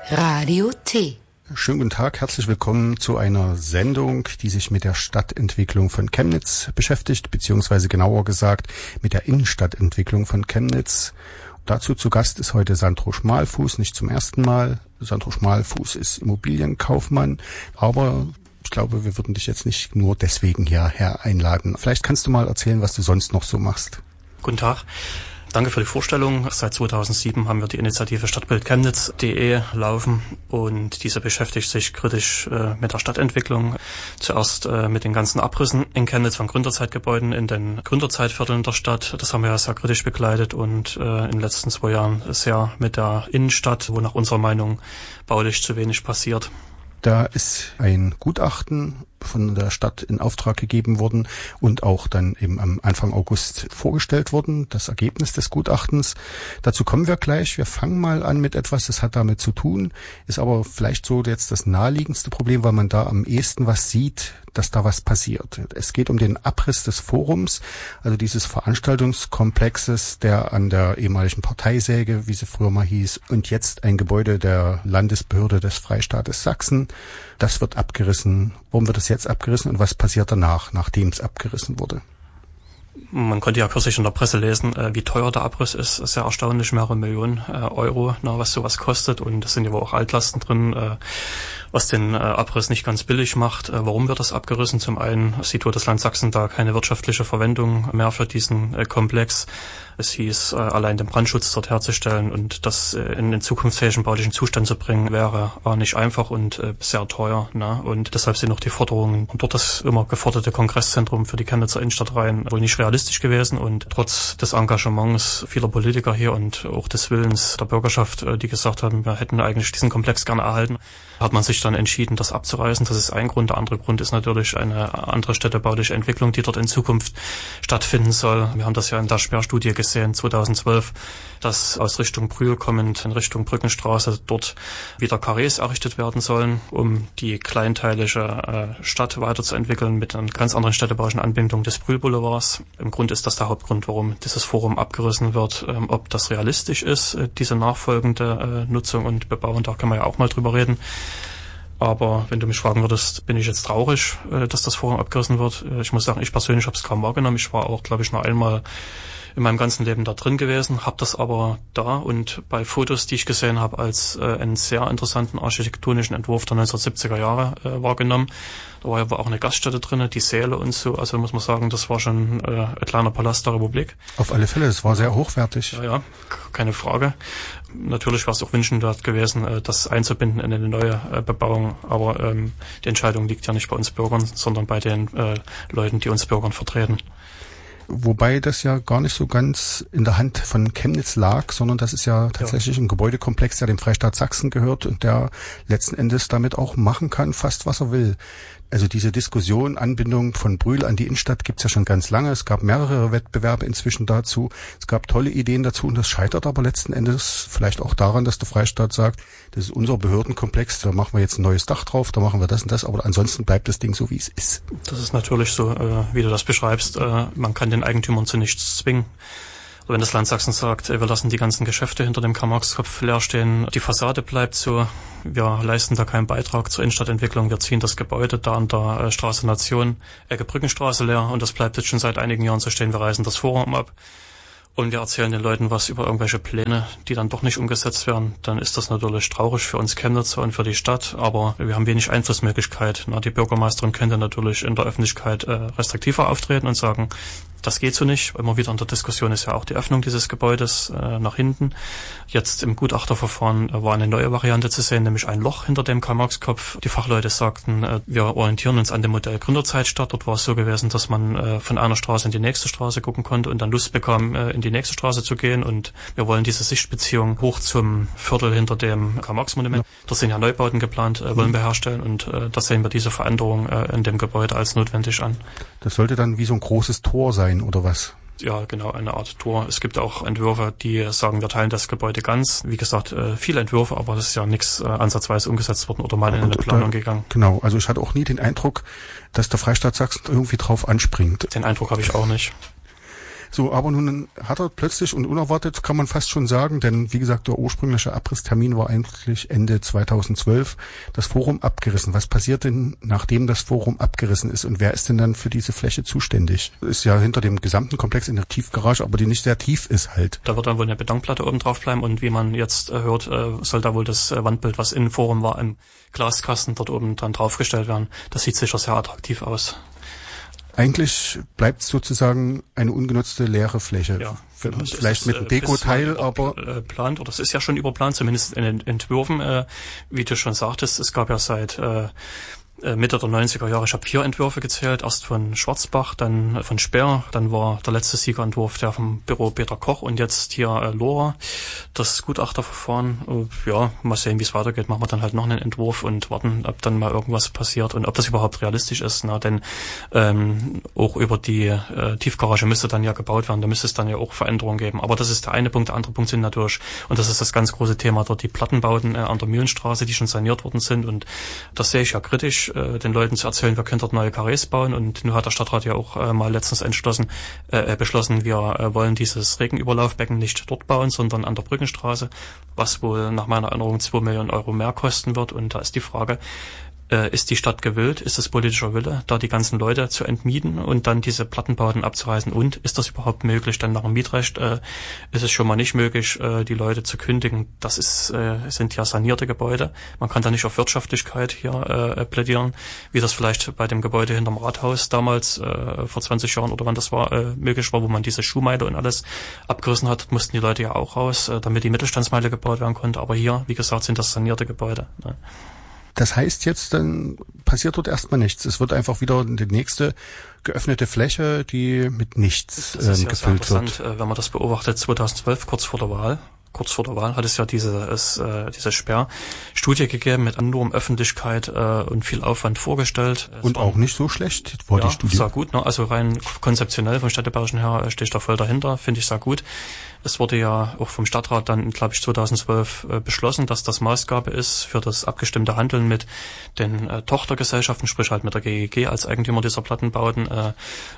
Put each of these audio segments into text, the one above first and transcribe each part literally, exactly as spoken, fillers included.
Radio T. Schönen guten Tag, herzlich willkommen zu einer Sendung, die sich mit der Stadtentwicklung von Chemnitz beschäftigt, beziehungsweise genauer gesagt mit der Innenstadtentwicklung von Chemnitz. Dazu zu Gast ist heute Sandro Schmalfuß, nicht zum ersten Mal. Sandro Schmalfuß ist Immobilienkaufmann, aber ich glaube, wir würden dich jetzt nicht nur deswegen hierher einladen. Vielleicht kannst du mal erzählen, was du sonst noch so machst. Guten Tag. Danke für die Vorstellung. Seit zweitausendsieben haben wir die Initiative Stadtbild Chemnitz punkt de laufen und diese beschäftigt sich kritisch äh, mit der Stadtentwicklung. Zuerst äh, mit den ganzen Abrissen in Chemnitz von Gründerzeitgebäuden in den Gründerzeitvierteln der Stadt. Das haben wir ja sehr kritisch begleitet und äh, in den letzten zwei Jahren sehr mit der Innenstadt, wo nach unserer Meinung baulich zu wenig passiert. Da ist ein Gutachten von der Stadt in Auftrag gegeben worden und auch dann eben am Anfang August vorgestellt worden, das Ergebnis des Gutachtens. Dazu kommen wir gleich. Wir fangen mal an mit etwas, das hat damit zu tun, ist aber vielleicht so jetzt das naheliegendste Problem, weil man da am ehesten was sieht, dass da was passiert. Es geht um den Abriss des Forums, also dieses Veranstaltungskomplexes, der an der ehemaligen Parteisäge, wie sie früher mal hieß, und jetzt ein Gebäude der Landesbehörde des Freistaates Sachsen. Das wird abgerissen. Warum wird es jetzt abgerissen und was passiert danach, nachdem es abgerissen wurde? Man konnte ja kürzlich in der Presse lesen, wie teuer der Abriss ist. Sehr erstaunlich, mehrere Millionen Euro, was sowas kostet. Und es sind ja auch Altlasten drin, was den Abriss nicht ganz billig macht. Warum wird das abgerissen? Zum einen sieht wohl das Land Sachsen da keine wirtschaftliche Verwendung mehr für diesen Komplex. Es hieß, allein den Brandschutz dort herzustellen und das in den zukunftsfähigen baulichen Zustand zu bringen, wäre nicht einfach und sehr teuer. Ne? Und deshalb sind auch die Forderungen und dort das immer geforderte Kongresszentrum für die Chemnitzer Innenstadt rein wohl nicht realistisch gewesen. Und trotz des Engagements vieler Politiker hier und auch des Willens der Bürgerschaft, die gesagt haben, wir hätten eigentlich diesen Komplex gerne erhalten, hat man sich dann entschieden, das abzureißen. Das ist ein Grund. Der andere Grund ist natürlich eine andere städtebauliche Entwicklung, die dort in Zukunft stattfinden soll. Wir haben das ja in der Sperrstudie gesehen, zweitausendzwölf, dass aus Richtung Brühl kommend in Richtung Brückenstraße dort wieder Karrees errichtet werden sollen, um die kleinteilige äh, Stadt weiterzuentwickeln mit einer ganz anderen städtebaulichen Anbindung des Brühl-Boulevards. Im Grunde ist das der Hauptgrund, warum dieses Forum abgerissen wird. Ähm, ob das realistisch ist, äh, diese nachfolgende äh, Nutzung und Bebauung, da kann man ja auch mal drüber reden. Aber wenn du mich fragen würdest, bin ich jetzt traurig, dass das Forum abgerissen wird. Ich muss sagen, ich persönlich habe es kaum wahrgenommen. Ich war auch, glaube ich, nur einmal in meinem ganzen Leben da drin gewesen, habe das aber da und bei Fotos, die ich gesehen habe, als äh, einen sehr interessanten architektonischen Entwurf der neunzehnhundertsiebziger Jahre äh, wahrgenommen. Da war ja auch eine Gaststätte drin, die Säle und so. Also muss man sagen, das war schon äh, ein kleiner Palast der Republik. Auf alle Fälle, es war sehr hochwertig. Ja, ja, keine Frage. Natürlich war es auch wünschenswert gewesen, äh, das einzubinden in eine neue äh, Bebauung. Aber ähm, die Entscheidung liegt ja nicht bei uns Bürgern, sondern bei den äh, Leuten, die uns Bürgern vertreten. Wobei das ja gar nicht so ganz in der Hand von Chemnitz lag, sondern das ist ja tatsächlich ja. ein Gebäudekomplex, der dem Freistaat Sachsen gehört und der letzten Endes damit auch machen kann, fast was er will. Also diese Diskussion, Anbindung von Brühl an die Innenstadt gibt's ja schon ganz lange. Es gab mehrere Wettbewerbe inzwischen dazu. Es gab tolle Ideen dazu und das scheitert aber letzten Endes vielleicht auch daran, dass der Freistaat sagt, das ist unser Behördenkomplex, da machen wir jetzt ein neues Dach drauf, da machen wir das und das, aber ansonsten bleibt das Ding so, wie es ist. Das ist natürlich so, äh, wie du das beschreibst. Äh, man kann den Eigentümern zu nichts zwingen. Wenn das Land Sachsen sagt, wir lassen die ganzen Geschäfte hinter dem Karl-Marx-Kopf leer stehen, die Fassade bleibt so, wir leisten da keinen Beitrag zur Innenstadtentwicklung, wir ziehen das Gebäude da an der äh, Straße Nation, Ecke Brückenstraße leer und das bleibt jetzt schon seit einigen Jahren so stehen, wir reißen das Forum ab und wir erzählen den Leuten was über irgendwelche Pläne, die dann doch nicht umgesetzt werden, dann ist das natürlich traurig für uns Chemnitzer und für die Stadt, aber wir haben wenig Einflussmöglichkeit. Na, die Bürgermeisterin könnte natürlich in der Öffentlichkeit äh, restriktiver auftreten und sagen, das geht so nicht. Immer wieder in der Diskussion ist ja auch die Öffnung dieses Gebäudes äh, nach hinten. Jetzt im Gutachterverfahren äh, war eine neue Variante zu sehen, nämlich ein Loch hinter dem Karl-Marx-Kopf. Die Fachleute sagten, äh, wir orientieren uns an dem Modell Gründerzeitstadt. Dort war es so gewesen, dass man äh, von einer Straße in die nächste Straße gucken konnte und dann Lust bekam, äh, in die nächste Straße zu gehen. Und wir wollen diese Sichtbeziehung hoch zum Viertel hinter dem Karl-Marx-Monument. Ja. Da sind ja Neubauten geplant, äh, wollen wir herstellen. Und äh, da sehen wir diese Veränderung äh, in dem Gebäude als notwendig an. Das sollte dann wie so ein großes Tor sein, oder was? Ja, genau, eine Art Tor. Es gibt auch Entwürfe, die sagen, wir teilen das Gebäude ganz. Wie gesagt, viele Entwürfe, aber es ist ja nichts ansatzweise umgesetzt worden oder mal in eine Planung da, gegangen. Genau, also ich hatte auch nie den Eindruck, dass der Freistaat Sachsen irgendwie drauf anspringt. Den Eindruck habe ich auch nicht. So, aber nun hat er plötzlich und unerwartet, kann man fast schon sagen, denn wie gesagt, der ursprüngliche Abrisstermin war eigentlich Ende zweitausendzwölf, das Forum abgerissen. Was passiert denn, nachdem das Forum abgerissen ist und wer ist denn dann für diese Fläche zuständig? Ist ja hinter dem gesamten Komplex in der Tiefgarage, aber die nicht sehr tief ist halt. Da wird dann wohl eine Betonplatte oben drauf bleiben und wie man jetzt äh, hört, äh, soll da wohl das äh, Wandbild, was im Forum war, im Glaskasten dort oben dran draufgestellt werden. Das sieht sicher sehr attraktiv aus. Eigentlich bleibt sozusagen eine ungenutzte leere Fläche. Ja, vielleicht mit einem Dekoteil, aber plant, oder es ist ja schon überplant, zumindest in den Entwürfen. Äh, wie du schon sagtest, es gab ja seit äh, Mitte der neunziger Jahre, ich habe vier Entwürfe gezählt, erst von Schwarzbach, dann von Speer, dann war der letzte Siegerentwurf der vom Büro Peter Koch und jetzt hier äh, Lora, das Gutachterverfahren. Äh, ja, mal sehen, wie es weitergeht, machen wir dann halt noch einen Entwurf und warten, ob dann mal irgendwas passiert und ob das überhaupt realistisch ist. Na, denn ähm, auch über die äh, Tiefgarage müsste dann ja gebaut werden, da müsste es dann ja auch Veränderungen geben. Aber das ist der eine Punkt, der andere Punkt sind natürlich, und das ist das ganz große Thema dort, die Plattenbauten äh, an der Mühlenstraße, die schon saniert worden sind, und das sehe ich ja kritisch, den Leuten zu erzählen, wir können dort neue Karrees bauen, und nun hat der Stadtrat ja auch äh, mal letztens entschlossen, äh, beschlossen, wir äh, wollen dieses Regenüberlaufbecken nicht dort bauen, sondern an der Brückenstraße, was wohl nach meiner Erinnerung zwei Millionen Euro mehr kosten wird, und da ist die Frage, äh, ist die Stadt gewillt, ist es politischer Wille, da die ganzen Leute zu entmieten und dann diese Plattenbauten abzureißen, und ist das überhaupt möglich? Denn nach dem Mietrecht äh, ist es schon mal nicht möglich, äh, die Leute zu kündigen. Das ist, äh, sind ja sanierte Gebäude. Man kann da nicht auf Wirtschaftlichkeit hier äh, plädieren, wie das vielleicht bei dem Gebäude hinterm Rathaus damals äh, vor zwanzig Jahren oder wann das war, äh, möglich war, wo man diese Schuhmeile und alles abgerissen hat. Dort mussten die Leute ja auch raus, äh, damit die Mittelstandsmeile gebaut werden konnte. Aber hier, wie gesagt, sind das sanierte Gebäude. Ne? Das heißt jetzt, dann passiert dort erstmal nichts. Es wird einfach wieder die nächste geöffnete Fläche, die mit nichts ähm, ja gefüllt wird. Wenn man das beobachtet, zweitausendzwölf, kurz vor der Wahl, kurz vor der Wahl hat es ja diese, es, äh, diese Sperrstudie gegeben mit enormer Öffentlichkeit äh, und viel Aufwand vorgestellt. Es und war, auch nicht so schlecht war ja, die Studie. Sah gut, ne? Also rein konzeptionell vom städtebauischen her stehe ich da voll dahinter, finde ich sehr gut. Es wurde ja auch vom Stadtrat dann, glaube ich, zweitausendzwölf äh, beschlossen, dass das Maßgabe ist für das abgestimmte Handeln mit den äh, Tochtergesellschaften, sprich halt mit der G E G als Eigentümer dieser Plattenbauten äh,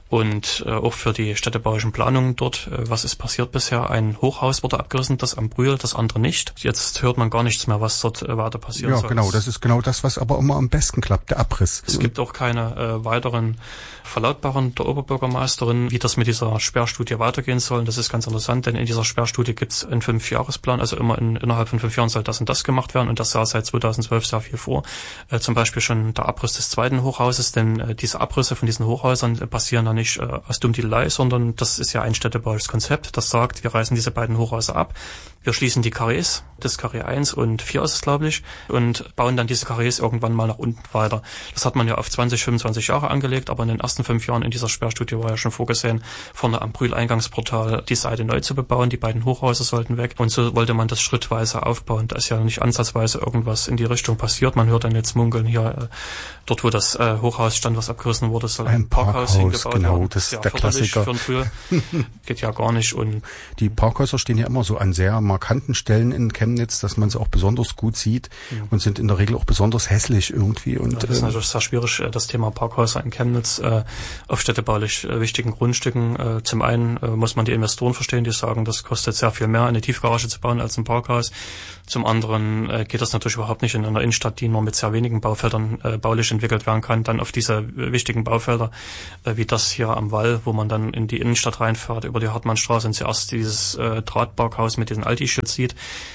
und äh, auch für die städtebaulichen Planungen dort. Äh, was ist passiert bisher? Ein Hochhaus wurde abgerissen, das am Brühl, das andere nicht. Jetzt hört man gar nichts mehr, was dort äh, weiter passiert. Ja, soll. genau, das ist genau das, was aber immer am besten klappt, der Abriss. Es gibt auch keine äh, weiteren Verlautbarungen der Oberbürgermeisterin, wie das mit dieser Sperrstudie weitergehen soll. Das ist ganz interessant, denn in dieser Sperrstudie gibt es einen Fünfjahresplan, also immer in, innerhalb von fünf Jahren soll das und das gemacht werden, und das sah seit zweitausendzwölf sehr viel vor. Äh, zum Beispiel schon der Abriss des zweiten Hochhauses, denn äh, diese Abrisse von diesen Hochhäusern äh, passieren ja nicht äh, aus Dummdiedelei, sondern das ist ja ein städtebauliches Konzept, das sagt, wir reißen diese beiden Hochhäuser ab, wir schließen die Karrees, das Karree eins und vier ist es, glaube ich, und bauen dann diese Karrees irgendwann mal nach unten weiter. Das hat man ja auf zwanzig, fünfundzwanzig Jahre angelegt, aber in den ersten fünf Jahren in dieser Sperrstudie war ja schon vorgesehen, vorne am Brühl-Eingangsportal die Seite neu zu bebauen, die beiden Hochhäuser sollten weg, und so wollte man das schrittweise aufbauen. Da ist ja nicht ansatzweise irgendwas in die Richtung passiert. Man hört dann jetzt munkeln hier, äh, dort wo das äh, Hochhaus stand, was abgerissen wurde, soll ein, ein Parkhaus, Parkhaus hingebaut genau, werden. Das ist ja der Klassiker. Für Brühl. Geht ja gar nicht. Und die Parkhäuser stehen ja immer so an sehr markanten Stellen in Chemnitz, dass man sie auch besonders gut sieht, ja, und sind in der Regel auch besonders hässlich irgendwie. Und ja, das ist natürlich sehr schwierig, das Thema Parkhäuser in Chemnitz äh, auf städtebaulich äh, wichtigen Grundstücken. Äh, zum einen äh, muss man die Investoren verstehen, die sagen, das kostet sehr viel mehr, eine Tiefgarage zu bauen als ein Parkhaus. Zum anderen äh, geht das natürlich überhaupt nicht in einer Innenstadt, die nur mit sehr wenigen Baufeldern äh, baulich entwickelt werden kann, dann auf diese äh, wichtigen Baufelder, äh, wie das hier am Wall, wo man dann in die Innenstadt reinfährt, über die Hartmannstraße und zuerst dieses äh, Drahtparkhaus mit diesen Alti-Schutz sieht.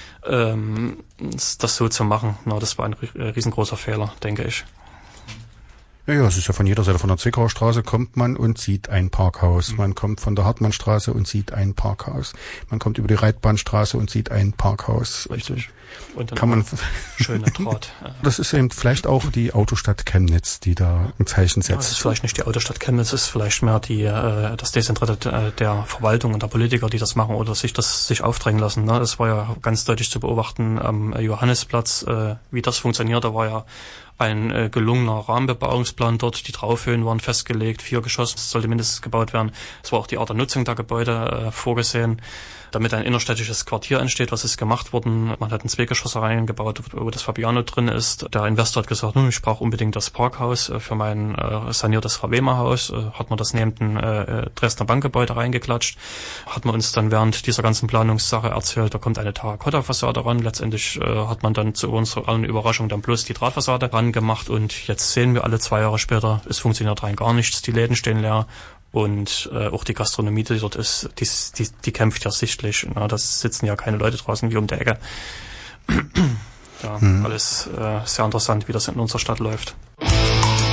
Ähm, das so zu machen, na, das war ein riesengroßer Fehler, denke ich. Ja, ja, es ist ja von jeder Seite von der Zwickauer Straße kommt man und sieht ein Parkhaus. Mhm. Man kommt von der Hartmannstraße und sieht ein Parkhaus. Man kommt über die Reitbahnstraße und sieht ein Parkhaus. Richtig. Und dann kann man schöne Draht. Das ist eben vielleicht auch die Autostadt Chemnitz, die da ein Zeichen setzt. Ja, es ist vielleicht nicht die Autostadt Chemnitz, es ist vielleicht mehr die äh, das Desinteresse der Verwaltung und der Politiker, die das machen oder sich das sich aufdrängen lassen. Ne? Das war ja ganz deutlich zu beobachten am Johannesplatz, äh, wie das funktioniert. Da war ja ein äh, gelungener Rahmenbebauungsplan dort. Die Traufhöhen waren festgelegt, vier Geschosse sollte mindestens gebaut werden. Es war auch die Art der Nutzung der Gebäude äh, vorgesehen, damit ein innerstädtisches Quartier entsteht. Was ist gemacht worden? Man hat ein Zweigeschoss reingebaut, wo das Fabiano drin ist. Der Investor hat gesagt, hm, ich brauche unbedingt das Parkhaus äh, für mein äh, saniertes Ravema-Haus. Äh, hat man das neben den äh, Dresdner Bankgebäude reingeklatscht. Hat man uns dann während dieser ganzen Planungssache erzählt, da kommt eine Terrakotta-Fassade ran. Letztendlich äh, hat man dann zu unserer allen Überraschung dann bloß die Drahtfassade ran gemacht und jetzt sehen wir alle zwei Jahre später, es funktioniert rein gar nichts, die Läden stehen leer. Und äh, auch die Gastronomie, die dort ist, die, die, die kämpft ja sichtlich. Na, da sitzen ja keine Leute draußen wie um die Ecke. Ja, hm. Alles äh, sehr interessant, wie das in unserer Stadt läuft.